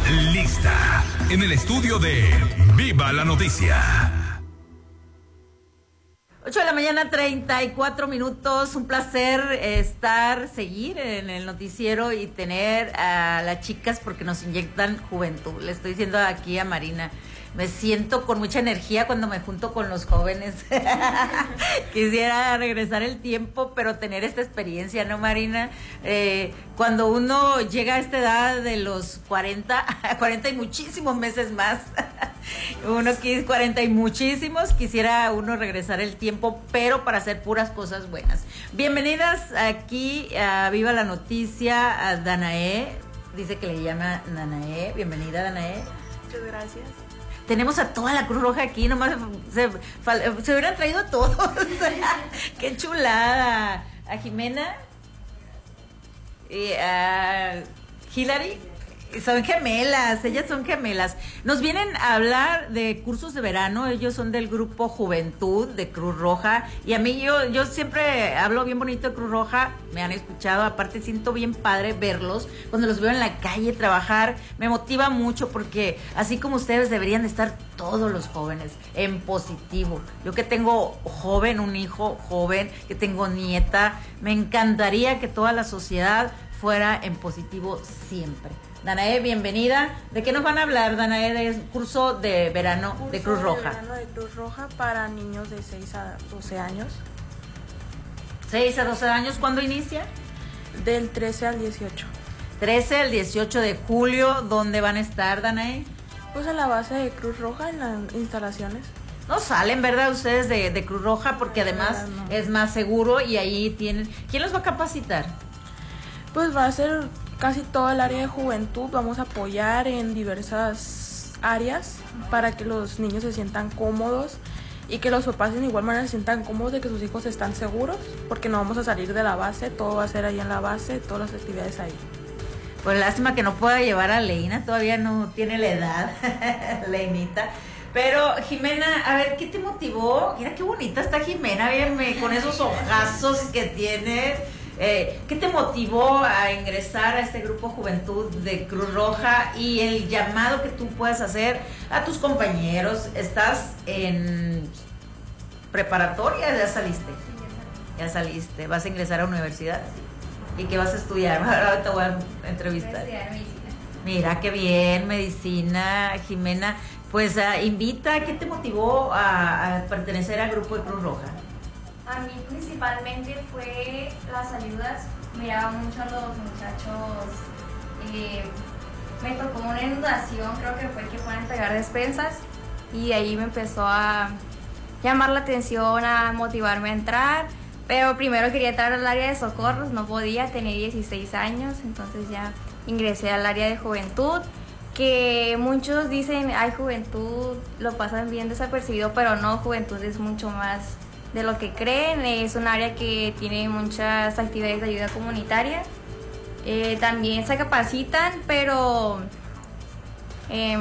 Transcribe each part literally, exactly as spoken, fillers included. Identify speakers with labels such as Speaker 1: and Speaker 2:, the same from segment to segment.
Speaker 1: lista en el estudio de Viva la Noticia.
Speaker 2: ocho de la mañana, treinta y cuatro minutos. Un placer estar, seguir en el noticiero y tener a las chicas porque nos inyectan juventud. Le estoy diciendo aquí a Marina, me siento con mucha energía cuando me junto con los jóvenes. Quisiera regresar el tiempo, pero tener esta experiencia, ¿no, Marina? Eh, cuando uno llega a esta edad de los cuarenta, cuarenta y muchísimos meses más, uno quiere cuarenta y muchísimos, quisiera uno regresar el tiempo, pero para hacer puras cosas buenas. Bienvenidas aquí a Viva la Noticia, a Danae, dice que le llama Danae. Bienvenida, Danae.
Speaker 3: Muchas gracias.
Speaker 2: Tenemos a toda la Cruz Roja aquí, nomás se, se hubieran traído a todos. ¡Qué chulada! A Jimena y a Hilary. Son gemelas, ellas son gemelas. Nos vienen a hablar de cursos de verano. Ellos son del grupo Juventud de Cruz Roja. Y a mí, yo, yo siempre hablo bien bonito de Cruz Roja. Me han escuchado, aparte siento bien padre verlos. Cuando los veo en la calle trabajar, me motiva mucho porque así como ustedes deberían de estar todos los jóvenes en positivo. Yo que tengo joven, un hijo joven, que tengo nieta, me encantaría que toda la sociedad fuera en positivo siempre. Danae, bienvenida. ¿De qué nos van a hablar, Danae? De curso de verano curso de Cruz Roja.
Speaker 3: Curso de verano de Cruz Roja para niños de seis a doce años.
Speaker 2: seis a doce años, ¿cuándo inicia?
Speaker 3: Del trece al dieciocho.
Speaker 2: trece al dieciocho de julio, ¿dónde van a estar, Danae?
Speaker 3: Pues en la base de Cruz Roja, en las instalaciones.
Speaker 2: No salen, ¿verdad? Ustedes de, de Cruz Roja, porque además no. Es más seguro y ahí tienen... ¿Quién los va a capacitar?
Speaker 3: Pues va a ser casi todo el área de juventud. Vamos a apoyar en diversas áreas para que los niños se sientan cómodos y que los papás en igual manera se sientan cómodos de que sus hijos están seguros, porque no vamos a salir de la base, todo va a ser ahí en la base, todas las actividades ahí.
Speaker 2: Pues lástima que no pueda llevar a Leina, todavía no tiene la edad, Leinita. Pero Jimena, a ver, ¿qué te motivó? Mira qué bonita está Jimena, véanme, con esos ojazos que tiene. Eh, ¿Qué te motivó a ingresar a este grupo Juventud de Cruz Roja y el llamado que tú puedas hacer a tus compañeros? ¿Estás en preparatoria? ¿Ya saliste? Ya saliste. ¿Vas a ingresar a universidad? ¿Y qué vas a estudiar? Ahora te voy a entrevistar.
Speaker 4: Voy a estudiar medicina.
Speaker 2: Mira, qué bien, medicina, Jimena. Pues uh, invita, ¿qué te motivó a, a pertenecer al grupo de Cruz Roja?
Speaker 4: A mí principalmente fue las ayudas. Miraba mucho a los muchachos. Eh, me tocó una inundación, creo que fue que fueron a entregar despensas. Y ahí me empezó a llamar la atención, a motivarme a entrar. Pero primero quería entrar al área de socorros, no podía, tenía dieciséis años. Entonces ya ingresé al área de juventud. Que muchos dicen, ay, juventud, lo pasan bien desapercibido, pero no, juventud es mucho más de lo que creen. Es un área que tiene muchas actividades de ayuda comunitaria. Eh, también se capacitan, pero eh,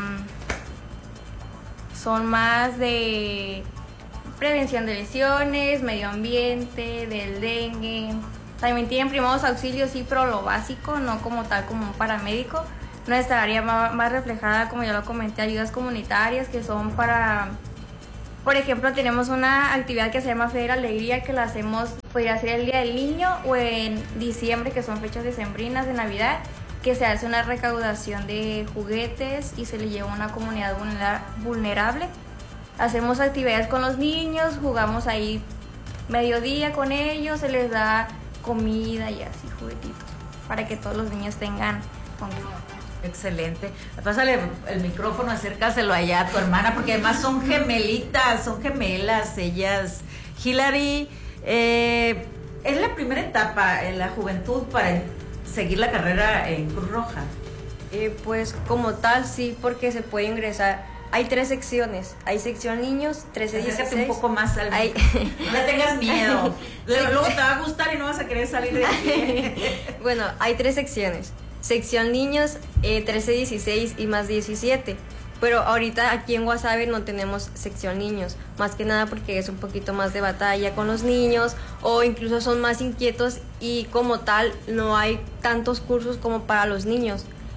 Speaker 4: son más de prevención de lesiones, medio ambiente, del dengue. También tienen primeros auxilios, sí, pero lo básico, no como tal como un paramédico. Nuestra área más, más reflejada, como ya lo comenté, ayudas comunitarias que son para... Por ejemplo, tenemos una actividad que se llama Fe de la Alegría, que la hacemos, podría ser el Día del Niño o en diciembre, que son fechas decembrinas de Navidad, que se hace una recaudación de juguetes y se le lleva a una comunidad vulnerable. Hacemos actividades con los niños, jugamos ahí mediodía con ellos, se les da comida y así juguetitos, para que todos los niños tengan comida.
Speaker 2: Excelente. Pásale el micrófono, acércaselo allá a tu hermana, porque además son gemelitas, son gemelas ellas. Hilary, eh, es la primera etapa en la juventud para seguir la carrera en Cruz Roja.
Speaker 5: Eh, pues como tal sí, porque se puede ingresar. Hay tres secciones. Hay sección niños, trece a dieciséis.
Speaker 2: Acércate un poco más al
Speaker 5: hay...
Speaker 2: No le tengas miedo. Luego te va a gustar y no vas a querer salir de aquí.
Speaker 5: Bueno, hay tres secciones. Sección niños, eh, trece a dieciséis y más diecisiete. Pero ahorita aquí en Guasave no tenemos sección niños, más que nada porque es un poquito más de batalla con los niños, o incluso son más inquietos y como tal no hay tantos cursos como para los niños.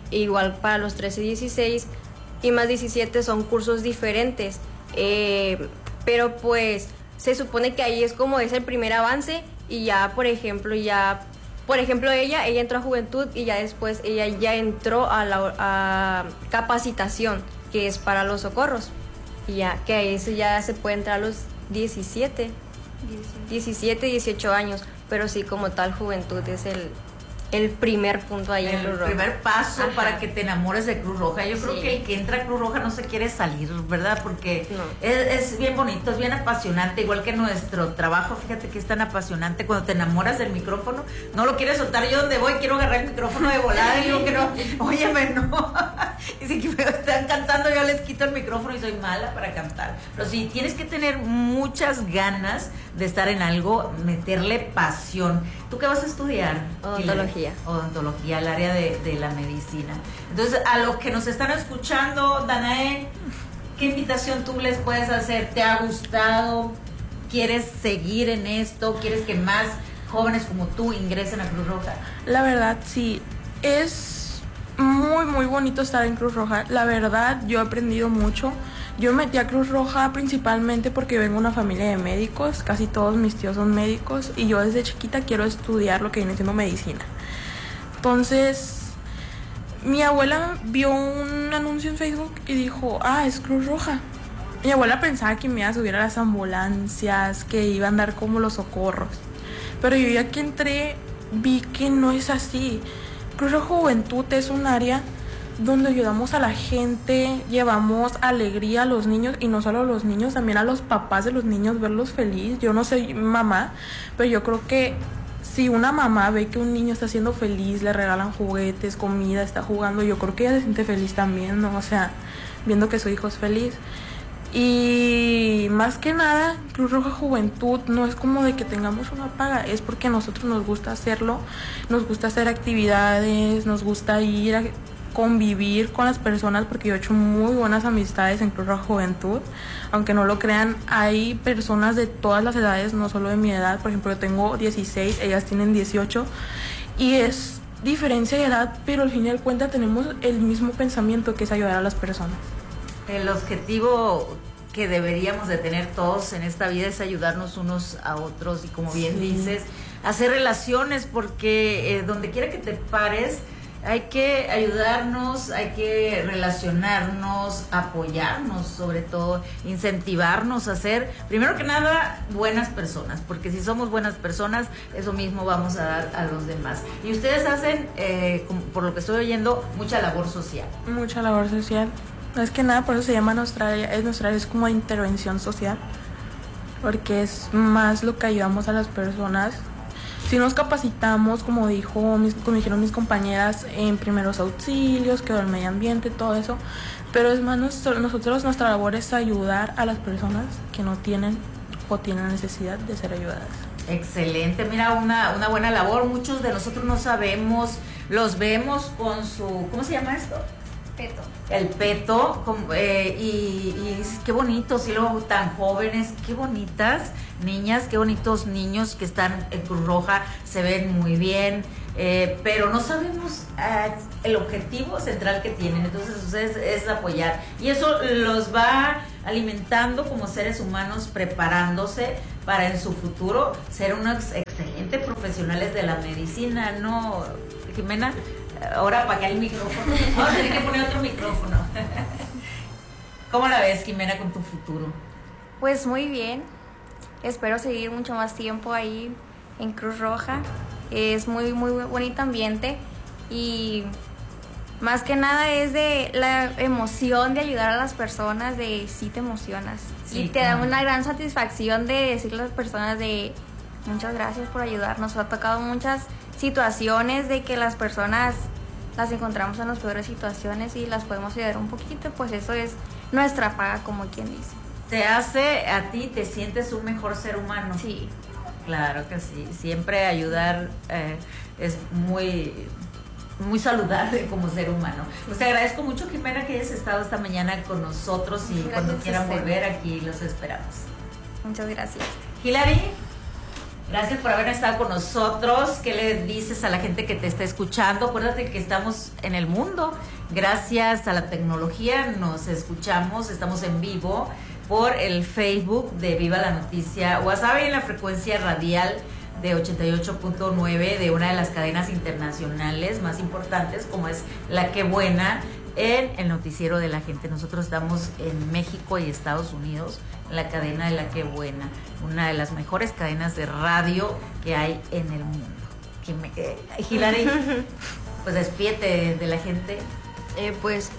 Speaker 5: igual para los trece, dieciséis y más diecisiete son cursos diferentes, eh, pero pues se supone que ahí es como es el primer avance y ya, por ejemplo, ya, por ejemplo, ella, ella entró a juventud y ya después ella ya entró a la a capacitación, que es para los socorros, y ya, que ahí eso ya se puede entrar a los diecisiete, diecisiete, dieciocho años, pero sí, como tal, juventud es el el primer punto ahí
Speaker 2: el
Speaker 5: en Cruz Roja.
Speaker 2: El primer paso. Ajá. Para que te enamores de Cruz Roja. Yo creo sí. que el que entra a Cruz Roja no se quiere salir, ¿verdad? Porque no. es, es bien bonito, es bien apasionante, igual que nuestro trabajo. Fíjate que es tan apasionante cuando te enamoras del micrófono. No lo quieres soltar. Yo donde voy quiero agarrar el micrófono de volada y digo que no, óyeme, no. Y si me están cantando yo les quito el micrófono y soy mala para cantar. Pero sí, tienes que tener muchas ganas de estar en algo, meterle pasión. ¿Tú qué vas a estudiar?
Speaker 5: Odontología.
Speaker 2: Odontología, el área de, de la medicina. Entonces, a los que nos están escuchando, Danae, ¿qué invitación tú les puedes hacer? ¿Te ha gustado? ¿Quieres seguir en esto? ¿Quieres que más jóvenes como tú ingresen a Cruz Roja?
Speaker 3: La verdad, sí. Es muy, muy bonito estar en Cruz Roja. La verdad, yo he aprendido mucho. Yo me metí a Cruz Roja principalmente porque vengo de una familia de médicos, casi todos mis tíos son médicos y yo desde chiquita quiero estudiar lo que viene siendo medicina. Entonces, mi abuela vio un anuncio en Facebook y dijo, ah, es Cruz Roja. Mi abuela pensaba que me iba a subir a las ambulancias, que iba a andar como los socorros. Pero yo ya que entré, vi que no es así. Cruz Roja Juventud es un área donde ayudamos a la gente, llevamos alegría a los niños, y no solo a los niños, también a los papás de los niños, verlos feliz. Yo no soy mamá, pero yo creo que si una mamá ve que un niño está siendo feliz, le regalan juguetes, comida, está jugando, yo creo que ella se siente feliz también, ¿no? O sea, viendo que su hijo es feliz. Y más que nada, Cruz Roja Juventud no es como de que tengamos una paga, es porque a nosotros nos gusta hacerlo, nos gusta hacer actividades, nos gusta ir a convivir con las personas, porque yo he hecho muy buenas amistades en Cruz Roja Juventud. Aunque no lo crean, hay personas de todas las edades, no solo de mi edad. Por ejemplo, yo tengo dieciséis, ellas tienen dieciocho, y es diferencia de edad, pero al fin y al cuenta tenemos el mismo pensamiento, que es ayudar a las personas.
Speaker 2: El objetivo que deberíamos de tener todos en esta vida es ayudarnos unos a otros, y como bien sí. dices, hacer relaciones, porque eh, donde quiera que te pares hay que ayudarnos, hay que relacionarnos, apoyarnos, sobre todo, incentivarnos a ser, primero que nada, buenas personas, porque si somos buenas personas, eso mismo vamos a dar a los demás. Y ustedes hacen, eh, como por lo que estoy oyendo, mucha labor social.
Speaker 3: Mucha labor social. No es que nada, por eso se llama nuestra área, es nuestra área, es como intervención social, porque es más lo que ayudamos a las personas. Si nos capacitamos, como dijo, mis, como dijeron mis compañeras, en primeros auxilios, que del medio ambiente, todo eso, pero es más, nuestro, nosotros, nuestra labor es ayudar a las personas que no tienen o tienen necesidad de ser ayudadas.
Speaker 2: Excelente, mira, una, una buena labor. Muchos de nosotros no sabemos, los vemos con su, ¿cómo se llama esto?
Speaker 4: Peto.
Speaker 2: El peto, con, eh, y, y qué bonitos, y luego tan jóvenes, qué bonitas niñas, qué bonitos niños que están en Cruz Roja, se ven muy bien, eh, pero no sabemos eh, el objetivo central que tienen. Entonces ustedes es apoyar, y eso los va alimentando como seres humanos, preparándose para en su futuro ser unos excelentes profesionales de la medicina, ¿no, Jimena? Ahora apagué el micrófono, ahora tengo que poner otro micrófono. ¿Cómo la ves, Jimena, con tu futuro?
Speaker 4: Pues muy bien, espero seguir mucho más tiempo ahí en Cruz Roja. Es muy, muy bonito ambiente, y más que nada es de la emoción de ayudar a las personas, de sí te emocionas, sí, y te da una gran satisfacción de decirle a las personas de muchas gracias por ayudarnos. Ha tocado muchas situaciones de que las personas las encontramos en las peores situaciones y las podemos ayudar un poquito, pues eso es nuestra paga, como quien dice.
Speaker 2: ¿Te hace a ti, te sientes un mejor ser humano?
Speaker 4: Sí.
Speaker 2: Claro que sí, siempre ayudar eh, es muy, muy saludable como ser humano. Pues te agradezco mucho, Jimena, que hayas estado esta mañana con nosotros, y gracias, cuando quieran volver aquí los esperamos.
Speaker 4: Muchas gracias.
Speaker 2: Hilary. Gracias por haber estado con nosotros. ¿Qué le dices a la gente que te está escuchando? Acuérdate que estamos en el mundo. Gracias a la tecnología nos escuchamos, estamos en vivo por el Facebook de Viva la Noticia Guasave en la frecuencia radial de ochenta y ocho punto nueve de una de las cadenas internacionales más importantes, como es La Qué Buena, en el noticiero de la gente. Nosotros estamos en México y Estados Unidos, en la cadena de La Qué Buena, una de las mejores cadenas de radio que hay en el mundo. Que me, eh, Hilary, pues despídete de, de la gente.
Speaker 5: Eh, pues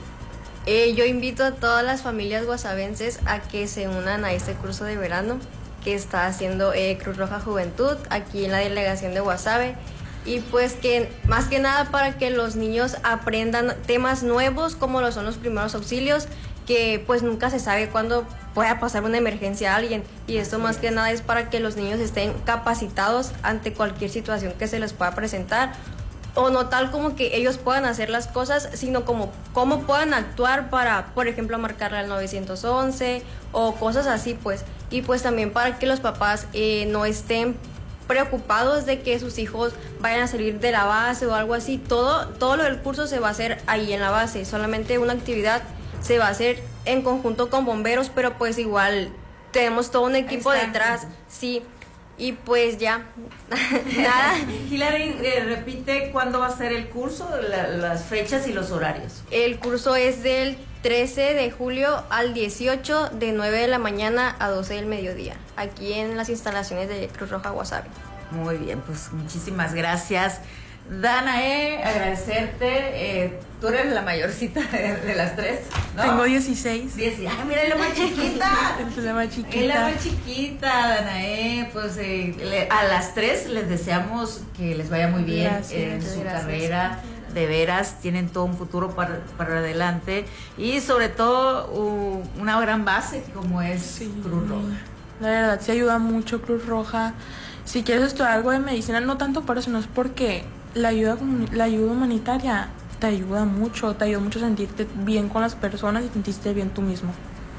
Speaker 5: eh, yo invito a todas las familias guasavenses a que se unan a este curso de verano que está haciendo eh, Cruz Roja Juventud aquí en la delegación de Guasave, y pues que más que nada para que los niños aprendan temas nuevos como lo son los primeros auxilios, que pues nunca se sabe cuándo pueda pasar una emergencia a alguien, y esto más que nada es para que los niños estén capacitados ante cualquier situación que se les pueda presentar, o no tal como que ellos puedan hacer las cosas, sino como cómo puedan actuar para, por ejemplo, marcarle al nueve once o cosas así, pues. Y pues también para que los papás eh, no estén preocupados de que sus hijos vayan a salir de la base o algo así. Todo, todo lo del curso se va a hacer ahí en la base, solamente una actividad se va a hacer en conjunto con bomberos, pero pues igual tenemos todo un equipo detrás, sí. Y pues ya, nada.
Speaker 2: Hilary, eh, repite cuándo va a ser el curso, la, las fechas y los horarios.
Speaker 5: El curso es del trece de julio al dieciocho, de nueve de la mañana a doce del mediodía, aquí en las instalaciones de Cruz Roja Guasave.
Speaker 2: Muy bien, pues muchísimas gracias. Danae, agradecerte. Eh, tú eres la mayorcita de, de las tres, ¿no?
Speaker 3: Tengo dieciséis.
Speaker 2: Diez, ay, mira, es la más chiquita.
Speaker 3: Es la más chiquita.
Speaker 2: Es la más chiquita, Danae. Pues eh, le, a las tres les deseamos que les vaya muy bien
Speaker 3: Gracias,
Speaker 2: en su
Speaker 5: gracias.
Speaker 2: carrera. De veras, tienen todo un futuro para, para adelante. Y sobre todo, uh, una gran base como es
Speaker 3: Sí.
Speaker 2: Cruz Roja.
Speaker 3: La verdad, se ayuda mucho Cruz Roja. Si quieres estudiar algo de medicina, no tanto por eso, no es porque la ayuda, comuni- la ayuda humanitaria te ayuda mucho, te ayuda mucho a sentirte bien con las personas y sentirte bien tú mismo.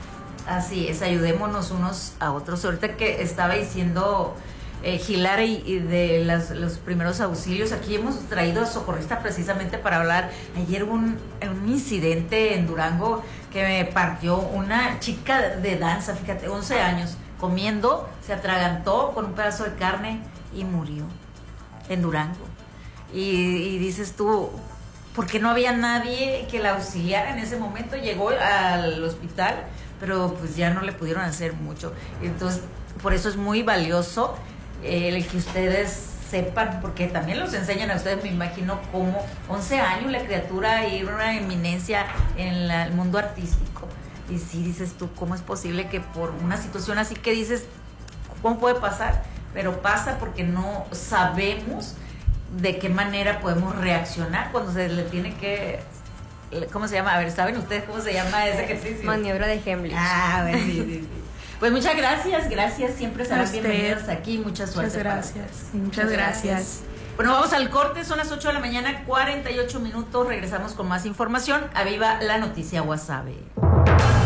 Speaker 2: Así es, ayudémonos unos a otros. Ahorita que estaba diciendo eh, Hilary y de las, los primeros auxilios, aquí hemos traído a socorrista precisamente para hablar. Ayer hubo un, un incidente en Durango que me partió una chica de danza, fíjate, once años, comiendo, se atragantó con un pedazo de carne y murió en Durango. Y, y dices tú, ¿por qué no había nadie que la auxiliara en ese momento? Llegó al hospital, pero pues ya no le pudieron hacer mucho. Entonces, por eso es muy valioso eh, el que ustedes sepan, porque también los enseñan a ustedes, me imagino, como once años la criatura y una eminencia en la- el mundo artístico. Y sí dices tú, ¿cómo es posible que por una situación así que dices, ¿cómo puede pasar? Pero pasa porque no sabemos de qué manera podemos reaccionar cuando se le tiene que, ¿cómo se llama? A ver, ¿saben ustedes cómo se llama ese ejercicio?
Speaker 5: Maniobra de Heimlich.
Speaker 2: Ah, bueno, sí, sí, sí. Pues muchas gracias, gracias, siempre
Speaker 3: A
Speaker 2: serán
Speaker 3: usted.
Speaker 2: bienvenidos aquí, mucha suerte.
Speaker 3: Muchas
Speaker 2: para
Speaker 3: gracias.
Speaker 2: ustedes.
Speaker 3: Muchas gracias.
Speaker 2: Bueno, vamos al corte, son las ocho de la mañana, cuarenta y ocho minutos, regresamos con más información. A Viva la Noticia Guasave.